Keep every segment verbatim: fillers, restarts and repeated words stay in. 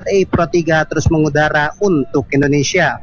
R I Pro tiga terus mengudara untuk Indonesia.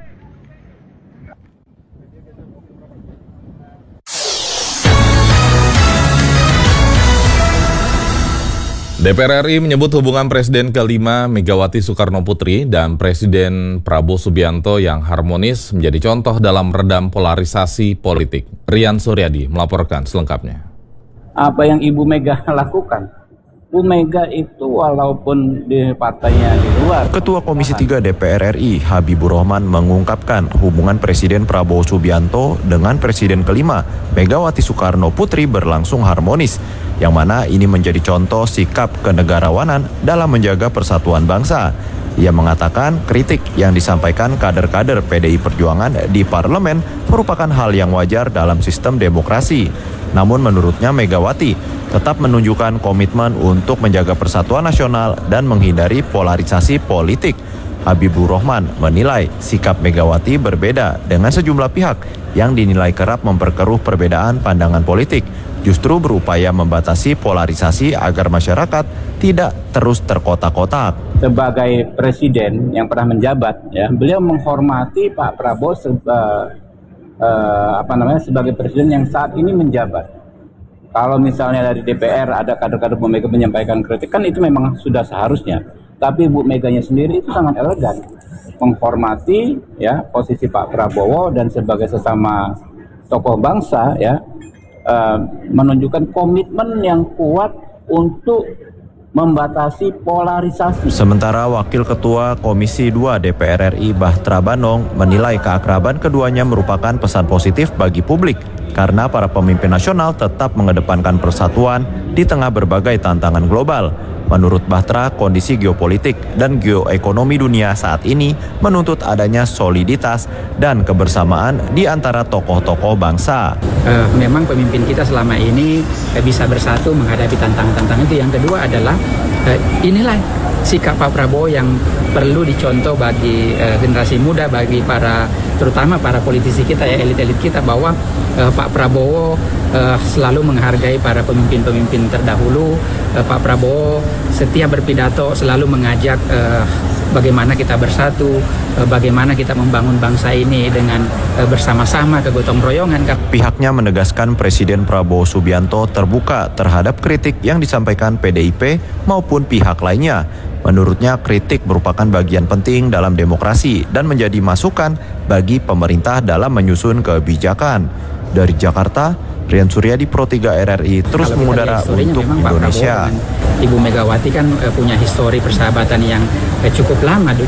D P R R I menyebut hubungan Presiden kelima Megawati Soekarno Putri dan Presiden Prabowo Subianto yang harmonis menjadi contoh dalam meredam polarisasi politik. Rian Suryadi melaporkan selengkapnya. Apa yang Ibu Mega lakukan? Bu Mega itu walaupun di partainya di luar. Ketua Komisi tiga D P R R I Habibur Rahman mengungkapkan hubungan Presiden Prabowo Subianto dengan Presiden kelima Megawati Soekarno Putri berlangsung harmonis, yang mana ini menjadi contoh sikap kenegarawanan dalam menjaga persatuan bangsa. Ia mengatakan kritik yang disampaikan kader-kader P D I Perjuangan di parlemen merupakan hal yang wajar dalam sistem demokrasi. Namun menurutnya Megawati tetap menunjukkan komitmen untuk menjaga persatuan nasional dan menghindari polarisasi politik. Habibur Rahman menilai sikap Megawati berbeda dengan sejumlah pihak yang dinilai kerap memperkeruh perbedaan pandangan politik, justru berupaya membatasi polarisasi agar masyarakat tidak terus terkotak-kotak. Sebagai presiden yang pernah menjabat, ya, beliau menghormati Pak Prabowo se uh, uh, apa namanya sebagai presiden yang saat ini menjabat. Kalau misalnya dari D P R ada kader-kader Bu Mega menyampaikan kritik, kan itu memang sudah seharusnya. Tapi Bu Meganya sendiri itu sangat elegan, menghormati ya posisi Pak Prabowo dan sebagai sesama tokoh bangsa ya uh, menunjukkan komitmen yang kuat untuk membatasi polarisasi. Sementara Wakil Ketua Komisi dua D P R R I Bahtra Banong menilai keakraban keduanya merupakan pesan positif bagi publik karena para pemimpin nasional tetap mengedepankan persatuan di tengah berbagai tantangan global. Menurut Bahtra, kondisi geopolitik dan geoekonomi dunia saat ini menuntut adanya soliditas dan kebersamaan di antara tokoh-tokoh bangsa. Uh, memang pemimpin kita selama ini uh, bisa bersatu menghadapi tantangan-tantangan itu. Yang kedua adalah uh, inilah sikap Pak Prabowo yang perlu dicontoh bagi uh, generasi muda, bagi para terutama para politisi kita ya, elit-elit kita, bahwa uh, Pak Prabowo uh, selalu menghargai para pemimpin-pemimpin terdahulu. uh, Pak Prabowo setiap berpidato selalu mengajak uh, bagaimana kita bersatu, uh, bagaimana kita membangun bangsa ini dengan uh, bersama-sama, kegotong royongan. Pihaknya menegaskan Presiden Prabowo Subianto terbuka terhadap kritik yang disampaikan P D I P maupun pihak lainnya. Menurutnya kritik merupakan bagian penting dalam demokrasi dan menjadi masukan bagi pemerintah dalam menyusun kebijakan. Dari Jakarta, Rian Suryadi, Pro tiga R R I terus Kalau mengudara untuk Indonesia. Ibu Megawati kan uh, punya histori persahabatan yang uh, cukup lama.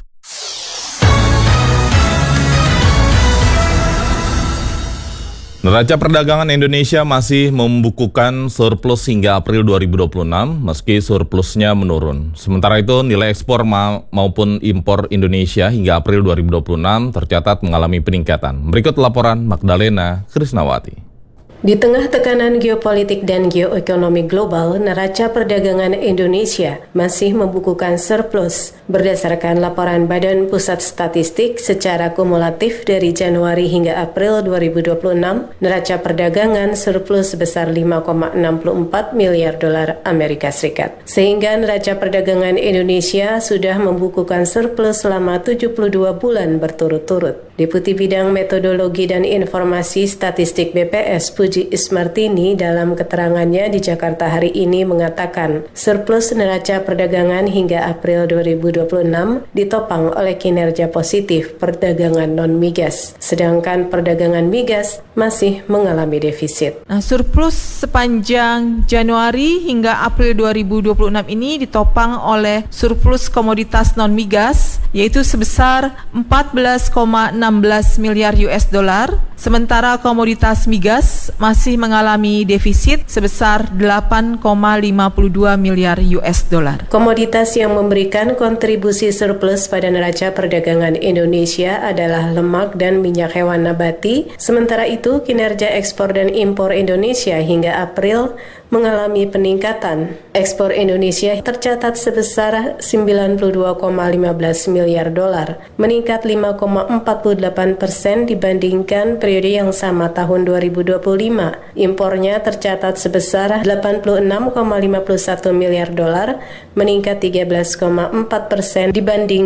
Neraca perdagangan Indonesia masih membukukan surplus hingga April dua ribu dua puluh enam meski surplusnya menurun. Sementara itu nilai ekspor ma maupun impor Indonesia hingga April dua ribu dua puluh enam tercatat mengalami peningkatan. Berikut laporan Magdalena Krisnawati. Di tengah tekanan geopolitik dan geoekonomi global, neraca perdagangan Indonesia masih membukukan surplus. Berdasarkan laporan Badan Pusat Statistik secara kumulatif dari Januari hingga April dua ribu dua puluh enam, neraca perdagangan surplus sebesar lima koma enam empat miliar dolar Amerika Serikat. Sehingga neraca perdagangan Indonesia sudah membukukan surplus selama tujuh puluh dua bulan berturut-turut. Deputi Bidang Metodologi dan Informasi Statistik B P S Puji Ismartini dalam keterangannya di Jakarta hari ini mengatakan surplus neraca perdagangan hingga April dua ribu dua puluh enam ditopang oleh kinerja positif perdagangan non-migas, sedangkan perdagangan migas masih mengalami defisit. Nah, surplus sepanjang Januari hingga April dua ribu dua puluh enam ini ditopang oleh surplus komoditas non-migas yaitu sebesar empat belas koma enam belas miliar U S dollar, sementara komoditas migas masih mengalami defisit sebesar delapan koma lima dua miliar U S dollar. Komoditas yang memberikan kontribusi surplus pada neraca perdagangan Indonesia adalah lemak dan minyak hewan nabati. Sementara itu, kinerja ekspor dan impor Indonesia hingga April mengalami peningkatan. Ekspor Indonesia tercatat sebesar sembilan puluh dua koma lima belas miliar dolar, meningkat lima koma empat delapan persen dibandingkan periode yang sama tahun dua ribu dua puluh lima. Impornya tercatat sebesar delapan puluh enam koma lima satu miliar dolar, meningkat tiga belas koma empat persen dibanding